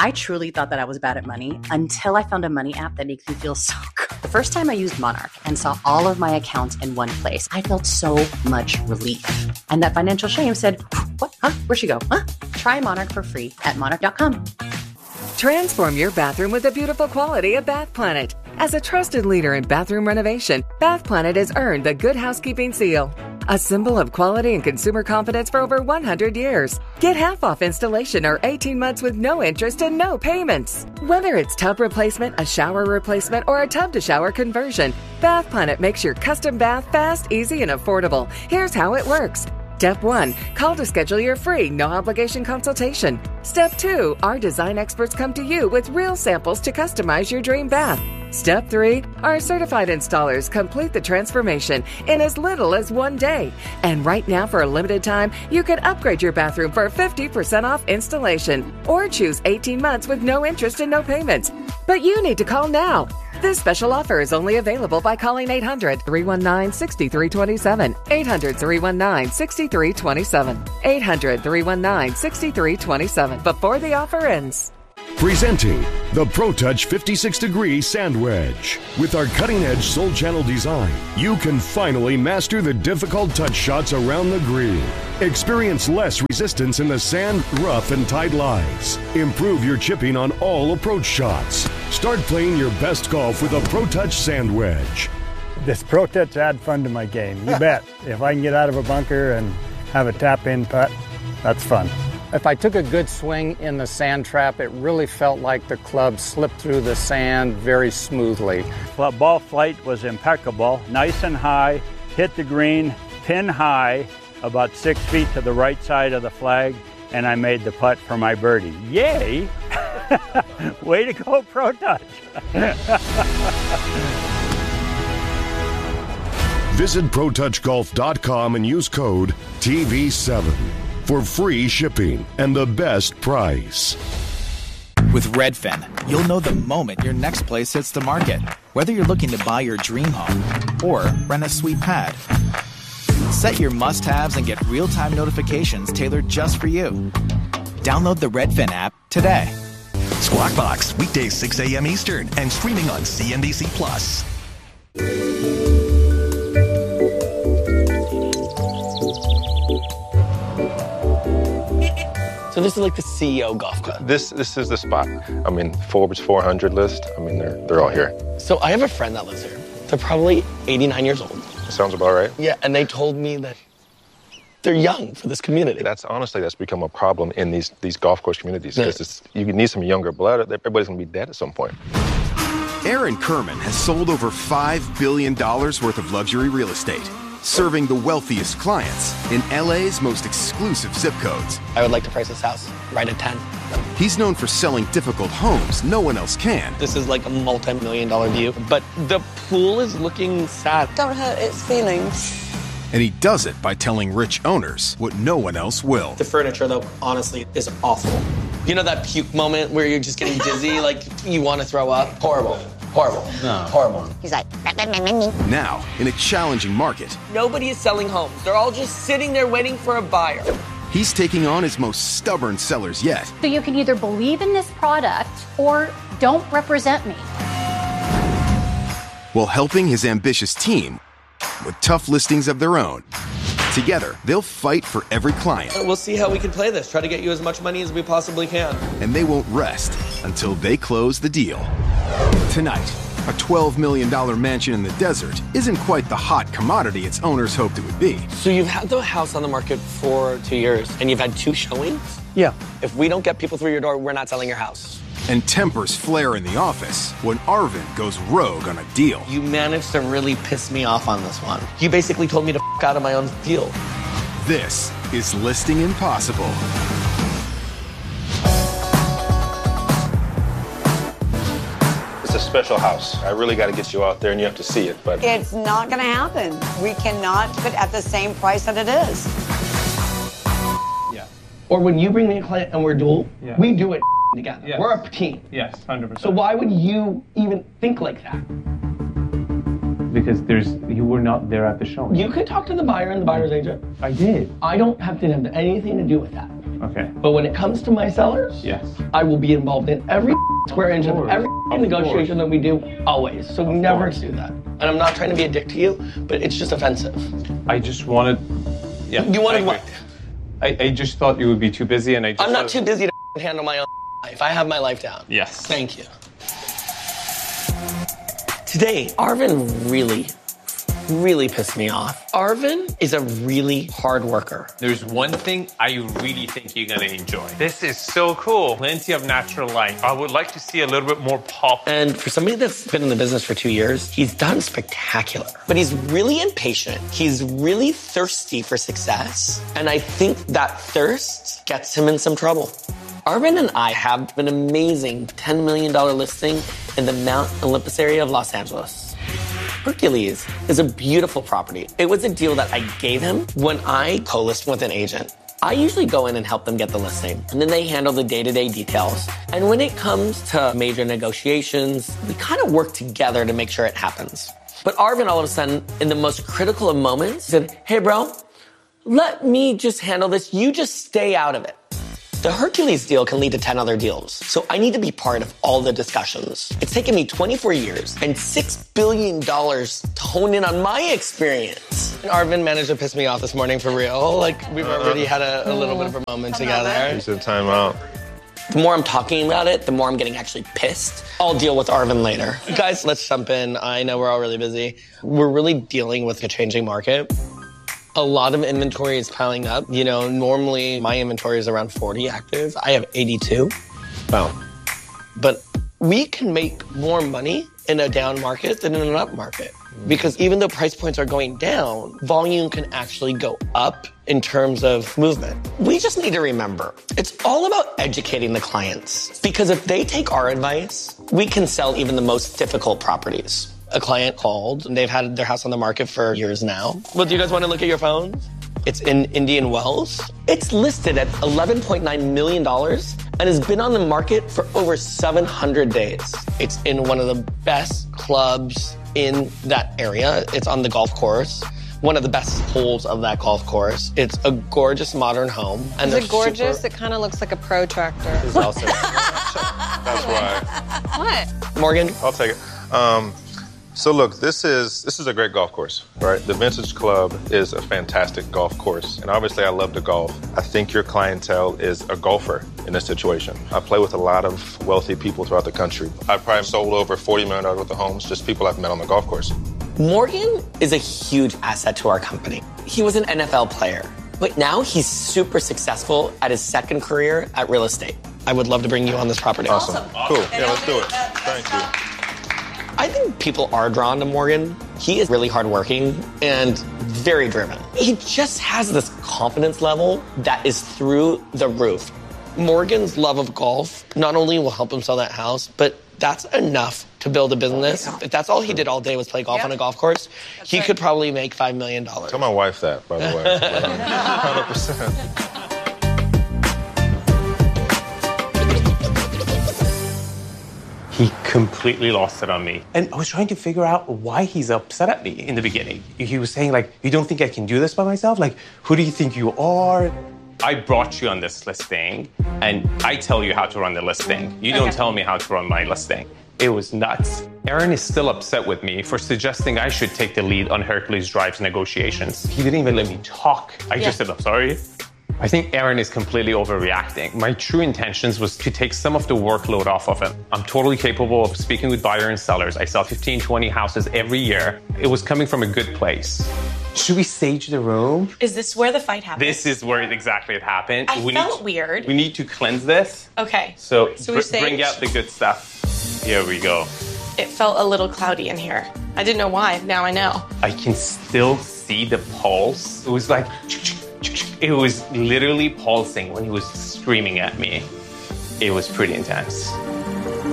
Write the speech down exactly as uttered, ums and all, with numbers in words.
I truly thought that I was bad at money until I found a money app that makes me feel so good. The first time I used Monarch and saw all of my accounts in one place, I felt so much relief. And that financial shame said, what? Huh? Where'd she go? Huh? Try Monarch for free at monarch dot com. Transform your bathroom with the beautiful quality of Bath Planet. As a trusted leader in bathroom renovation, Bath Planet has earned the Good Housekeeping seal, a symbol of quality and consumer confidence for over one hundred years. Get half off installation or eighteen months with no interest and no payments. Whether it's tub replacement, a shower replacement, or a tub-to-shower conversion, Bath Planet makes your custom bath fast, easy, and affordable. Here's how it works. Step one, call to schedule your free, no-obligation consultation. Step two, our design experts come to you with real samples to customize your dream bath. Step three, our certified installers complete the transformation in as little as one day. And right now, for a limited time, you can upgrade your bathroom for fifty percent off installation or choose eighteen months with no interest and no payments. But you need to call now. This special offer is only available by calling eight hundred, three one nine, six three two seven, eight hundred, three one nine, six three two seven, eight hundred, three one nine, six three two seven before the offer ends. Presenting the ProTouch fifty-six degree Sand Wedge. With our cutting-edge Soul Channel design, you can finally master the difficult touch shots around the green. Experience less resistance in the sand, rough, and tight lies. Improve your chipping on all approach shots. Start playing your best golf with a ProTouch Sand Wedge. This ProTouch add fun to my game, you bet. If I can get out of a bunker and have a tap-in putt, that's fun. If I took a good swing in the sand trap, it really felt like the club slipped through the sand very smoothly. Ball flight was impeccable, nice and high, hit the green, pin high, about six feet to the right side of the flag, and I made the putt for my birdie. Yay! Way to go, ProTouch! Visit Pro Touch Golf dot com and use code T V seven. For free shipping and the best price. With Redfin, you'll know the moment your next place hits the market. Whether you're looking to buy your dream home or rent a sweet pad. Set your must-haves and get real-time notifications tailored just for you. Download the Redfin app today. Squawk Box, weekdays six a.m. Eastern and streaming on C N B C Plus. So this is like the C E O golf club. This this is the spot. I mean, Forbes four hundred list. I mean, they're they're all here. So I have a friend that lives here. They're probably eighty-nine years old. Sounds about right. Yeah, and they told me that they're young for this community. That's honestly that's become a problem in these these golf course communities because yeah. you need some younger blood. Everybody's gonna be dead at some point. Aaron Kerman has sold over five billion dollars worth of luxury real estate, serving the wealthiest clients in L A's most exclusive zip codes. I would like to price this house right at ten. He's known for selling difficult homes no one else can. This is like a multi-million dollar view, but the pool is looking sad. Don't hurt its feelings. And he does it by telling rich owners what no one else will. The furniture, though, honestly, is awful. You know that puke moment where you're just getting dizzy, like you want to throw up? Horrible. Horrible. No. Horrible. He's like, now, in a challenging market, nobody is selling homes. They're all just sitting there waiting for a buyer. He's taking on his most stubborn sellers yet. So you can either believe in this product or don't represent me. While helping his ambitious team with tough listings of their own. Together, they'll fight for every client. We'll see how we can play this. Try to get you as much money as we possibly can. And they won't rest until they close the deal. Tonight, a twelve million dollars mansion in the desert isn't quite the hot commodity its owners hoped it would be. So you've had the house on the market for two years, and you've had two showings? Yeah. If we don't get people through your door, we're not selling your house. And tempers flare in the office when Arvind goes rogue on a deal. You managed to really piss me off on this one. You basically told me to f*** out of my own deal. This is Listing Impossible. It's a special house. I really got to get you out there and you have to see it, but... It's not going to happen. We cannot put it at the same price that it is. Yeah. Or when you bring me a client and we're dual, yeah. we do it together. Yes. We're a team. Yes, one hundred percent. So why would you even think like that? Because there's you were not there at the showing. You could talk to the buyer and the buyer's agent. I did. I don't have to have anything to do with that. Okay. But when it comes to my sellers, yes, I will be involved in every square inch of, of every of negotiation course. that we do, always. So we never course. do that. And I'm not trying to be a dick to you, but it's just offensive. I just wanted, yeah. You wanted what? I, I just thought you would be too busy, and I just I'm not thought... too busy to handle my own life. I have my life down. Yes. Thank you. Today, Arvin really, really pissed me off. Arvin is a really hard worker. There's one thing I really think you're gonna enjoy. This is so cool. Plenty of natural light. I would like to see a little bit more pop. And for somebody that's been in the business for two years, he's done spectacular. But he's really impatient. He's really thirsty for success. And I think that thirst gets him in some trouble. Arvin and I have an amazing ten million dollars listing in the Mount Olympus area of Los Angeles. Hercules is a beautiful property. It was a deal that I gave him when I co-list with an agent. I usually go in and help them get the listing, and then they handle the day-to-day details. And when it comes to major negotiations, we kind of work together to make sure it happens. But Arvin, all of a sudden, in the most critical of moments, said, hey, bro, let me just handle this. You just stay out of it. The Hercules deal can lead to ten other deals, so I need to be part of all the discussions. It's taken me twenty-four years and six billion dollars to hone in on my experience. And Arvin managed to piss me off this morning for real. Like, we've already had a, a little bit of a moment together. You said time out. The more I'm talking about it, the more I'm getting actually pissed. I'll deal with Arvin later. Guys, let's jump in. I know we're all really busy. We're really dealing with a changing market. A lot of inventory is piling up. You know, normally my inventory is around forty active. I have eighty-two. Wow. But we can make more money in a down market than in an up market. Because even though price points are going down, volume can actually go up in terms of movement. We just need to remember, it's all about educating the clients. Because if they take our advice, we can sell even the most difficult properties. A client called, and they've had their house on the market for years now. Well, do you guys want to look at your phones? It's in Indian Wells. It's listed at eleven point nine million dollars and has been on the market for over seven hundred days. It's in one of the best clubs in that area. It's on the golf course. One of the best holes of that golf course. It's a gorgeous modern home. And Is it gorgeous? Super... It kind of looks like a protractor. It's also That's why. What? Morgan? I'll take it. Um, So look, this is this is a great golf course, right? The Vintage Club is a fantastic golf course, and obviously I love to golf. I think your clientele is a golfer in this situation. I play with a lot of wealthy people throughout the country. I've probably sold over forty million dollars worth of homes, just people I've met on the golf course. Morgan is a huge asset to our company. He was an N F L player, but now he's super successful at his second career at real estate. I would love to bring you on this property. Awesome. Cool. Yeah, let's do it. Thank you. I think people are drawn to Morgan. He is really hardworking and very driven. He just has this confidence level that is through the roof. Morgan's love of golf not only will help him sell that house, but that's enough to build a business. If that's all he did all day was play golf yep. on a golf course, that's he right. could probably make five million dollars. Tell my wife that, by the way. one hundred percent. He completely lost it on me. And I was trying to figure out why he's upset at me in the beginning. He was saying, like, you don't think I can do this by myself? Like, who do you think you are? I brought you on this listing, and I tell you how to run the listing. You don't okay. tell me how to run my listing. It was nuts. Aaron is still upset with me for suggesting I should take the lead on Hercules Drive's negotiations. He didn't even let me talk. I yeah. just said, I'm sorry. I think Aaron is completely overreacting. My true intentions was to take some of the workload off of him. I'm totally capable of speaking with buyers and sellers. I sell fifteen, twenty houses every year. It was coming from a good place. Should we stage the room? Is this where the fight happened? This is where it exactly it happened. I we felt need, weird. We need to cleanse this. Okay. So, so br- we bring out the good stuff. Here we go. It felt a little cloudy in here. I didn't know why. Now I know. I can still see the pulse. It was like... It was literally pulsing when he was screaming at me. It was pretty intense.